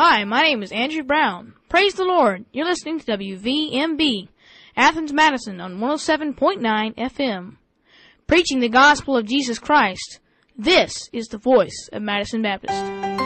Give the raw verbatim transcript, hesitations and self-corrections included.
Hi, my name is Andrew Brown. Praise the Lord. You're listening to W V M B, Athens, Madison on one oh seven point nine F M. Preaching the gospel of Jesus Christ. This is the voice of Madison Baptist.